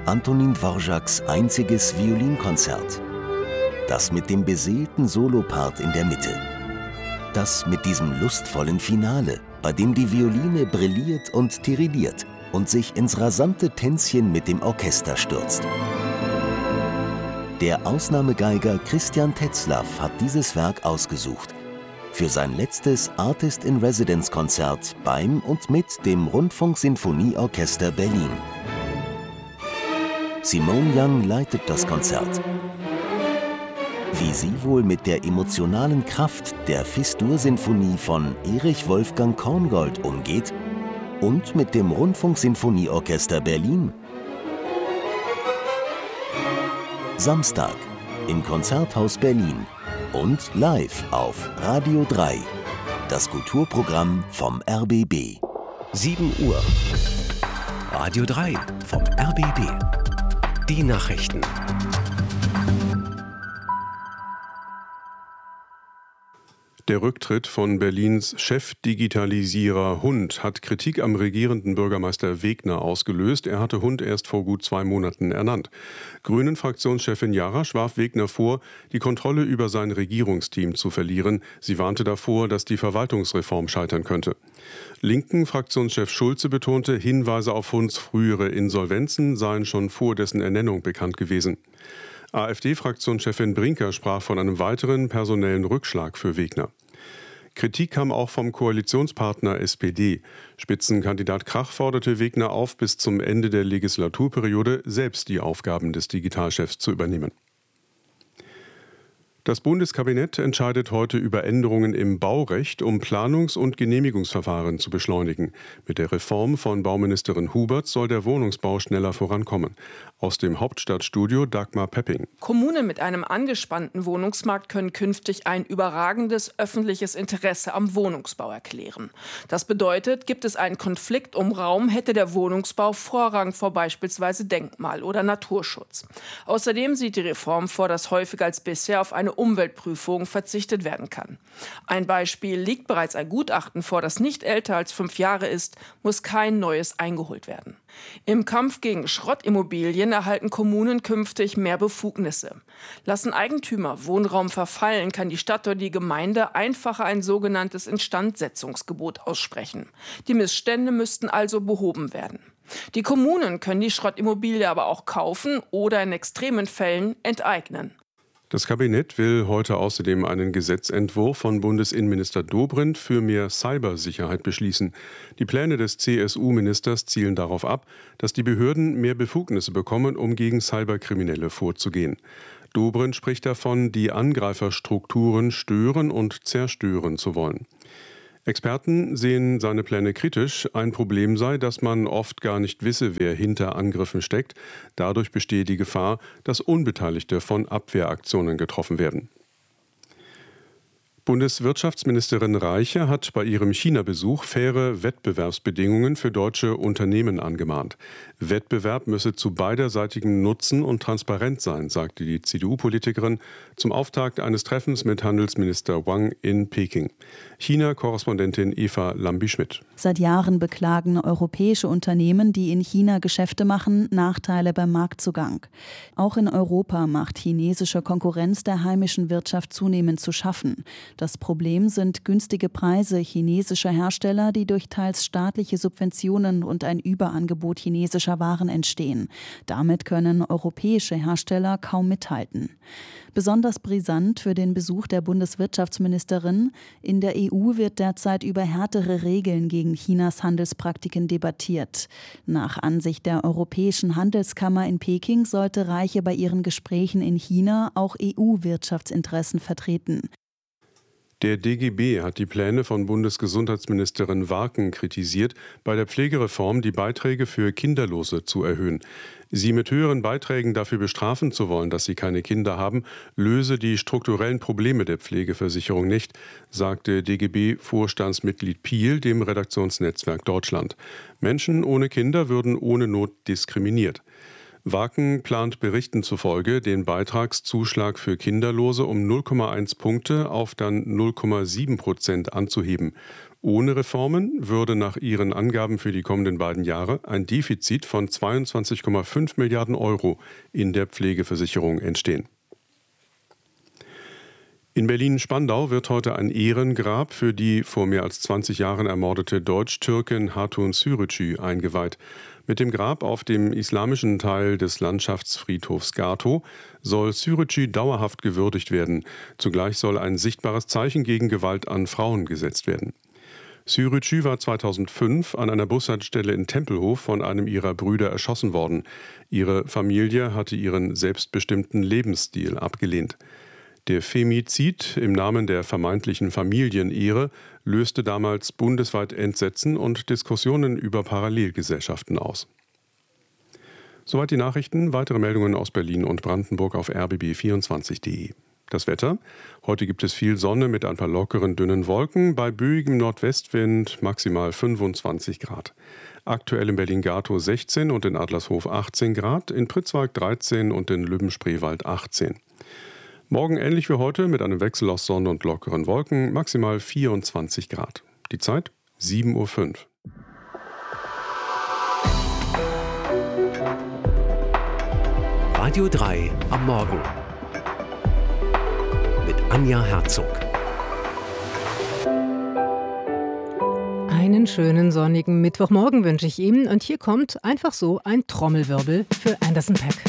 Antonin Dvořáks einziges Violinkonzert. Das mit dem beseelten Solopart in der Mitte. Das mit diesem lustvollen Finale, bei dem die Violine brilliert und tirilliert und sich ins rasante Tänzchen mit dem Orchester stürzt. Der Ausnahmegeiger Christian Tetzlaff hat dieses Werk ausgesucht für sein letztes Artist-in-Residence-Konzert beim und mit dem Rundfunksinfonieorchester Berlin. Simone Young leitet das Konzert. Wie sie wohl mit der emotionalen Kraft der Fis-Dur-Sinfonie von Erich Wolfgang Korngold umgeht und mit dem Rundfunksinfonieorchester Berlin? Samstag im Konzerthaus Berlin und live auf Radio 3. Das Kulturprogramm vom RBB. 7 Uhr. Radio 3 vom RBB. Die Nachrichten. Der Rücktritt von Berlins Chefdigitalisierer Hund hat Kritik am regierenden Bürgermeister Wegner ausgelöst. Er hatte Hund erst vor gut 2 Monaten ernannt. Grünen-Fraktionschefin Jarasch warf Wegner vor, die Kontrolle über sein Regierungsteam zu verlieren. Sie warnte davor, dass die Verwaltungsreform scheitern könnte. Linken-Fraktionschef Schulze betonte, Hinweise auf Hunds frühere Insolvenzen seien schon vor dessen Ernennung bekannt gewesen. AfD-Fraktionschefin Brinker sprach von einem weiteren personellen Rückschlag für Wegner. Kritik kam auch vom Koalitionspartner SPD. Spitzenkandidat Krach forderte Wegner auf, bis zum Ende der Legislaturperiode selbst die Aufgaben des Digitalchefs zu übernehmen. Das Bundeskabinett entscheidet heute über Änderungen im Baurecht, um Planungs- und Genehmigungsverfahren zu beschleunigen. Mit der Reform von Bauministerin Hubert soll der Wohnungsbau schneller vorankommen. Aus dem Hauptstadtstudio Dagmar Pepping. Kommunen mit einem angespannten Wohnungsmarkt können künftig ein überragendes öffentliches Interesse am Wohnungsbau erklären. Das bedeutet, gibt es einen Konflikt um Raum, hätte der Wohnungsbau Vorrang vor beispielsweise Denkmal- oder Naturschutz. Außerdem sieht die Reform vor, dass häufiger als bisher auf eine Umweltprüfung verzichtet werden kann. Ein Beispiel: liegt bereits ein Gutachten vor, das nicht älter als 5 Jahre ist, muss kein neues eingeholt werden. Im Kampf gegen Schrottimmobilien erhalten Kommunen künftig mehr Befugnisse. Lassen Eigentümer Wohnraum verfallen, kann die Stadt oder die Gemeinde einfacher ein sogenanntes Instandsetzungsgebot aussprechen. Die Missstände müssten also behoben werden. Die Kommunen können die Schrottimmobilie aber auch kaufen oder in extremen Fällen enteignen. Das Kabinett will heute außerdem einen Gesetzentwurf von Bundesinnenminister Dobrindt für mehr Cybersicherheit beschließen. Die Pläne des CSU-Ministers zielen darauf ab, dass die Behörden mehr Befugnisse bekommen, um gegen Cyberkriminelle vorzugehen. Dobrindt spricht davon, die Angreiferstrukturen stören und zerstören zu wollen. Experten sehen seine Pläne kritisch. Ein Problem sei, dass man oft gar nicht wisse, wer hinter Angriffen steckt. Dadurch bestehe die Gefahr, dass Unbeteiligte von Abwehraktionen getroffen werden. Bundeswirtschaftsministerin Reiche hat bei ihrem China-Besuch faire Wettbewerbsbedingungen für deutsche Unternehmen angemahnt. Wettbewerb müsse zu beiderseitigem Nutzen und transparent sein, sagte die CDU-Politikerin zum Auftakt eines Treffens mit Handelsminister Wang in Peking. China-Korrespondentin Eva Lambi-Schmidt. Seit Jahren beklagen europäische Unternehmen, die in China Geschäfte machen, Nachteile beim Marktzugang. Auch in Europa macht chinesische Konkurrenz der heimischen Wirtschaft zunehmend zu schaffen. Das Problem sind günstige Preise chinesischer Hersteller, die durch teils staatliche Subventionen und ein Überangebot chinesischer Waren entstehen. Damit können europäische Hersteller kaum mithalten. Besonders brisant für den Besuch der Bundeswirtschaftsministerin: in der EU wird derzeit über härtere Regeln gegen Chinas Handelspraktiken debattiert. Nach Ansicht der Europäischen Handelskammer in Peking sollte Reiche bei ihren Gesprächen in China auch EU-Wirtschaftsinteressen vertreten. Der DGB hat die Pläne von Bundesgesundheitsministerin Warken kritisiert, bei der Pflegereform die Beiträge für Kinderlose zu erhöhen. Sie mit höheren Beiträgen dafür bestrafen zu wollen, dass sie keine Kinder haben, löse die strukturellen Probleme der Pflegeversicherung nicht, sagte DGB-Vorstandsmitglied Piel dem Redaktionsnetzwerk Deutschland. Menschen ohne Kinder würden ohne Not diskriminiert. Warken plant Berichten zufolge, den Beitragszuschlag für Kinderlose um 0,1 Punkte auf dann 0,7% anzuheben. Ohne Reformen würde nach ihren Angaben für die kommenden beiden Jahre ein Defizit von 22,5 Milliarden Euro in der Pflegeversicherung entstehen. In Berlin-Spandau wird heute ein Ehrengrab für die vor mehr als 20 Jahren ermordete Deutsch-Türkin Hatun Sürücü eingeweiht. Mit dem Grab auf dem islamischen Teil des Landschaftsfriedhofs Gatow soll Sürücü dauerhaft gewürdigt werden. Zugleich soll ein sichtbares Zeichen gegen Gewalt an Frauen gesetzt werden. Sürücü war 2005 an einer Bushaltestelle in Tempelhof von einem ihrer Brüder erschossen worden. Ihre Familie hatte ihren selbstbestimmten Lebensstil abgelehnt. Der Femizid im Namen der vermeintlichen Familienehre löste damals bundesweit Entsetzen und Diskussionen über Parallelgesellschaften aus. Soweit die Nachrichten. Weitere Meldungen aus Berlin und Brandenburg auf rbb24.de. Das Wetter. Heute gibt es viel Sonne mit ein paar lockeren, dünnen Wolken. Bei böigem Nordwestwind maximal 25 Grad. Aktuell in Berlin-Gatow 16 und in Adlershof 18 Grad, in Pritzwalk 13 und in Lübben-Spreewald 18. Morgen ähnlich wie heute mit einem Wechsel aus Sonne und lockeren Wolken, maximal 24 Grad. Die Zeit 7:05 Uhr. Radio 3 am Morgen mit Anja Herzog. Einen schönen sonnigen Mittwochmorgen wünsche ich Ihnen und hier kommt einfach so ein Trommelwirbel für Anderson .Paak.